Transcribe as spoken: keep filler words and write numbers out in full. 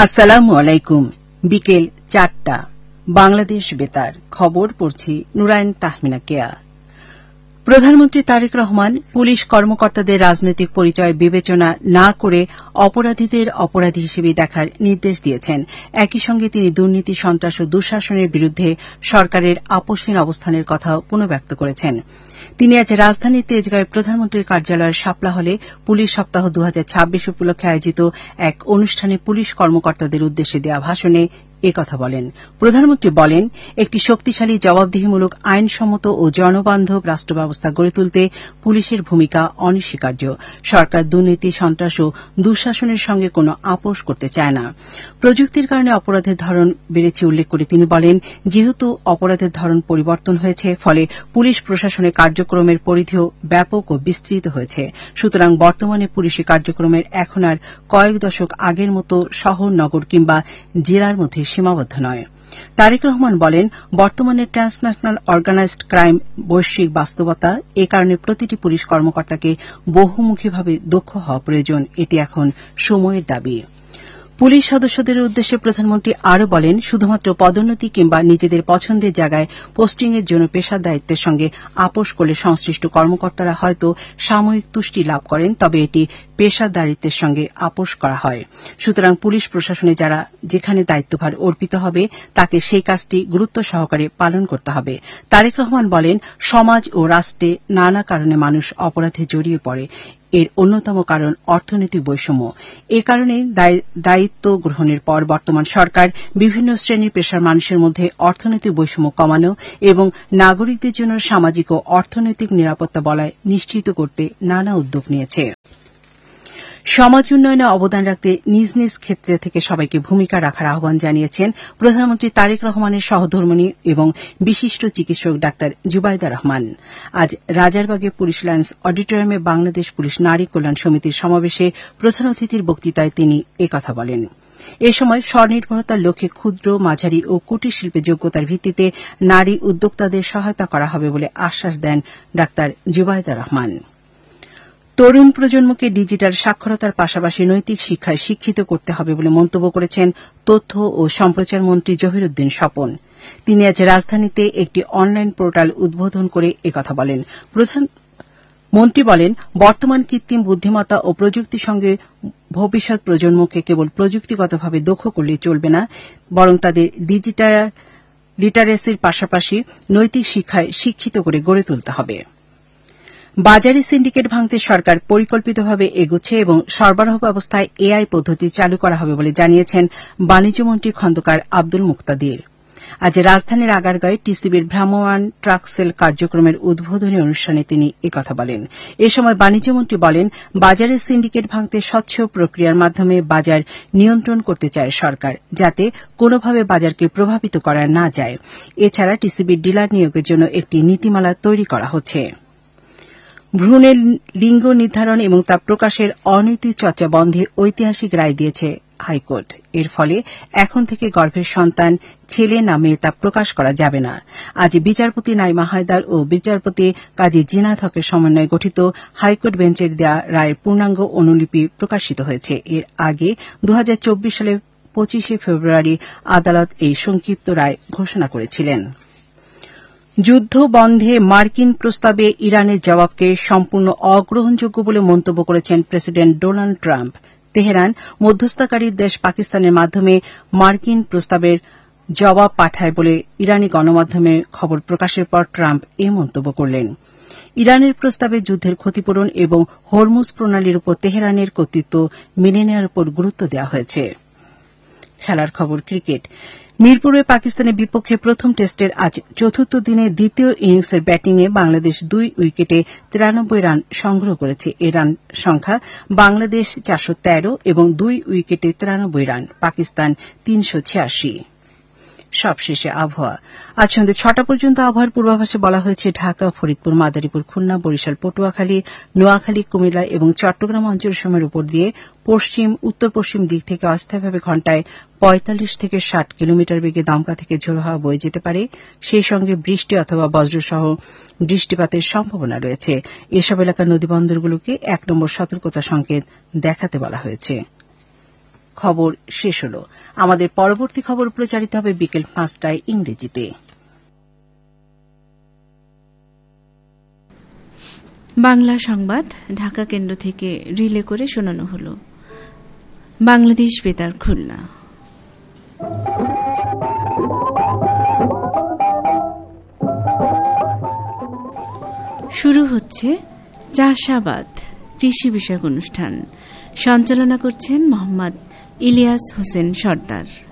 আসসালামু আলাইকুম। বিকেল চারটা বাংলাদেশ বেতার খবর পড়ছি নুরাইন তাহমিনা কেয়া। প্রধানমন্ত্রী তারেক রহমান পুলিশ কর্মকর্তাদের রাজনৈতিক পরিচয় বিবেচনা না করে অপরাধীদের অপরাধী হিসেবে দেখার নির্দেশ দিয়েছেন। একই সঙ্গে তিনি দুর্নীতি, সন্ত্রাস ও দুঃশাসনের বিরুদ্ধে সরকারের আপোষহীন অবস্থানের কথাও পুনর্ব্যক্ত করেছেন। তিনি আজ রাজধানীর তেজগাঁওয়ে প্রধানমন্ত্রীর কার্যালয়ের শাপলা হলে পুলিশ সপ্তাহ দু হাজার ছাব্বিশ উপলক্ষে আয়োজিত এক অনুষ্ঠানে পুলিশ কর্মকর্তাদের উদ্দেশ্যে দেওয়া ভাষণে একথা বলেন। প্রধানমন্ত্রী বলেন, একটি শক্তিশালী, জবাবদিহিমূলক, আইনসম্মত ও জনবান্ধব রাষ্ট্র ব্যবস্থা গড়ে তুলতে পুলিশের ভূমিকা অনস্বীকার্য। সরকার দুর্নীতি, সন্ত্রাস ও দুঃশাসনের সঙ্গে কোনো আপোষ করতে চায় না। প্রযুক্তির কারণে অপরাধের ধরন বেড়েছে উল্লেখ করে তিনি বলেন, যেহেতু অপরাধের ধরন পরিবর্তন হয়েছে, ফলে পুলিশ প্রশাসনের কার্যক্রমের পরিধিও ব্যাপক ও বিস্তৃত হয়েছে। সুতরাং বর্তমানে পুলিশি কার্যক্রমের এখন আর কয়েক দশক আগের মতো শহর, নগর কিংবা জেলার মধ্যে সীমাবদ্ধ নয়। তারেক রহমান বলেন, বর্তমানে ট্রান্সন্যাশনাল অর্গানাইজড ক্রাইম বৈশ্বিক বাস্তবতা। এ কারণে প্রতিটি পুলিশ কর্মকর্তাকে বহুমুখীভাবে দক্ষ হওয়া প্রয়োজন। এটি এখন সময়ের দাবি। পুলিশ সদস্যদের উদ্দেশ্যে প্রধানমন্ত্রী আরও বলেন, শুধুমাত্র পদোন্নতি কিংবা নিজেদের পছন্দের জায়গায় পোস্টিংয়ের জন্য পেশার দায়িত্বের সঙ্গে আপোষ করলে সংশ্লিষ্ট কর্মকর্তারা হয়তো সাময়িক তুষ্টি লাভ করেন, তবে এটি পেশাদারিত্বের সঙ্গে আপোষ করা হয়। সুতরাং পুলিশ প্রশাসনে যারা যেখানে দায়িত্বভার অর্পিত হবে তাকে সেই কাজটি গুরুত্ব সহকারে পালন করতে হবে। তারেক রহমান বলেন, সমাজ ও রাষ্ট্রে নানা কারণে মানুষ অপরাধে জড়িয়ে পড়ে। এর অন্যতম কারণ অর্থনৈতিক বৈষম্য। এ কারণে দায়িত্ব গ্রহণের পর বর্তমান সরকার বিভিন্ন শ্রেণীর পেশার মানুষের মধ্যে অর্থনৈতিক বৈষম্য কমানো এবং নাগরিকদের জন্য সামাজিক ও অর্থনৈতিক নিরাপত্তা বলয় নিশ্চিত করতে নানা উদ্যোগ নিয়েছে। সমাজ উন্নয়নে অবদান রাখতে নিজ নিজ ক্ষেত্র থেকে সবাইকে ভূমিকা রাখার আহ্বান জানিয়েছেন প্রধানমন্ত্রী তারেক রহমানের সহধর্মিণী এবং বিশিষ্ট চিকিৎসক ডাক্তার জুবাইদা রহমান। আজ রাজারবাগে পুলিশ লাইন্স অডিটোরিয়ামে বাংলাদেশ পুলিশ নারী কল্যাণ সমিতির সমাবেশে প্রধান অতিথির বক্তৃতায় তিনি একথা বলেন। এ সময় স্বনির্ভরতার লক্ষ্যে ক্ষুদ্র, মাঝারি ও কুটির শিল্পের যোগ্যতার ভিত্তিতে নারী উদ্যোক্তাদের সহায়তা করা হবে বলে আশ্বাস দেন ডাক্তার জুবাইদা রহমান। তরুণ প্রজন্মকে ডিজিটাল সাক্ষরতার পাশাপাশি নৈতিক শিক্ষায় শিক্ষিত করতে হবে বলে মন্তব্য করেছেন তথ্য ও সম্প্রচার মন্ত্রী জহিরুদ্দিন স্বপন। তিনি আজ রাজধানীতে একটি অনলাইন পোর্টাল উদ্বোধন করে একথা বলেন। প্রধানমন্ত্রী বলেন, বর্তমান কৃত্রিম বুদ্ধিমত্তা ও প্রযুক্তির সঙ্গে ভবিষ্যৎ প্রজন্মকে কেবল প্রযুক্তিগতভাবে দক্ষ করলে চলবে না, বরং তাদের ডিজিটাল লিটারেসির পাশাপাশি নৈতিক শিক্ষায় শিক্ষিত করে গড়ে তুলতে হবে। বাজারে সিন্ডিকেট ভাঙতে সরকার পরিকল্পিতভাবে এগোচ্ছে এবং সরবরাহ ব্যবস্থায় এআই পদ্ধতি চালু করা হবে বলে জানিয়েছেন বাণিজ্যমন্ত্রী খন্দকার আব্দুল মুক্তাদির। আজ রাজধানীর আগারগাঁয়ে টিসিবির ভ্রাম্যমাণ ট্রাক সেল কার্যক্রমের উদ্বোধনী অনুষ্ঠানে তিনি একথা বলেন। এ সময় বাণিজ্যমন্ত্রী বলেন, বাজারে সিন্ডিকেট ভাঙতে স্বচ্ছ প্রক্রিয়ার মাধ্যমে বাজার নিয়ন্ত্রণ করতে চায় সরকার, যাতে কোনোভাবে বাজারকে প্রভাবিত করা না যায়। এছাড়া টিসিবির ডিলার নিয়োগের জন্য একটি নীতিমালা তৈরি করা হচ্ছে। ভ্রূণের লিঙ্গ নির্ধারণ এবং তা প্রকাশের অনৈতিক চর্চা বন্ধে ঐতিহাসিক রায় দিয়েছে হাইকোর্ট। এর ফলে এখন থেকে গর্ভের সন্তান ছেলে না মেয়ে তা প্রকাশ করা যাবে না। আজ বিচারপতি নাইমা হায়দার ও বিচারপতি কাজী জিনাত হকের সমন্বয়ে গঠিত হাইকোর্ট বেঞ্চের দেওয়া রায়ের পূর্ণাঙ্গ অনুলিপি প্রকাশিত হয়েছে। এর আগে দু হাজার চব্বিশ সালের পঁচিশে ফেব্রুয়ারি আদালত এই সংক্ষিপ্ত রায় ঘোষণা করেছিলেন। যুদ্ধ বন্ধে মার্কিন প্রস্তাবে ইরানের জবাবকে সম্পূর্ণ অগ্রহণযোগ্য বলে মন্তব্য করেছেন প্রেসিডেন্ট ডোনাল্ড ট্রাম্প। তেহরান মধ্যস্থতাকারী দেশ পাকিস্তানের মাধ্যমে মার্কিন প্রস্তাবের জবাব পাঠায় বলে ইরানি গণমাধ্যমে খবর প্রকাশের পর ট্রাম্প এ মন্তব্য করলেন। ইরানের প্রস্তাবে যুদ্ধের ক্ষতিপূরণ এবং হরমুজ প্রণালীর উপর তেহরানের কর্তৃত্ব মেনে নেওয়ার উপর গুরুত্ব দেওয়া হয়েছে। খেলার খবর ক্রিকেট। মিরপুরে পাকিস্তানের বিপক্ষে প্রথম টেস্টের আজ চতুর্থ দিনে দ্বিতীয় ইনিংসের ব্যাটিংয়ে বাংলাদেশ দুই উইকেটে তিরানব্বই রান সংগ্রহ করেছে। এ রান সংখ্যা বাংলাদেশ চারশো তেরো এবং দুই উইকেটে তিরানব্বই রান, পাকিস্তান তিনশো ছিয়াশি। সবশেষে আবহাওয়া। আজ সন্ধ্যে ছটা পর্যন্ত আবহাওয়ার পূর্বাভাসে বলা হয়েছে, ঢাকা, ফরিদপুর, মাদারীপুর, খুলনা, বরিশাল, পটুয়াখালী, নোয়াখালী, কুমিল্লা এবং চট্টগ্রাম অঞ্চলসমূহের উপর দিয়ে পশ্চিম উত্তর পশ্চিম দিক থেকে অস্থায়ীভাবে ঘণ্টায় পঁয়তাল্লিশ থেকে ষাট কিলোমিটার বেগে দমকা থেকে ঝোড়ো হাওয়া বয়ে যেতে পারে। সেই সঙ্গে বৃষ্টি অথবা বজ্রসহ বৃষ্টিপাতের সম্ভাবনা রয়েছে। এসব এলাকার নদীবন্দরগুলোকে এক নম্বর সতর্কতা সংকেত দেখাতে বলা হয়েছে। খবর শেষ হল। আমাদের পরবর্তী খবর প্রচারিত হবে বিকেল পাঁচটায় ইংরেজিতে। বাংলা সংবাদ ঢাকা কেন্দ্র থেকে রিলে করে শোনানো হল। বাংলাদেশ বেতার খুলনা। শুরু হচ্ছে চাষাবাদ কৃষি বিষয়ক অনুষ্ঠান। সঞ্চালনা করছেন মোহাম্মদ ইলিয়াস হোসেন সর্দার।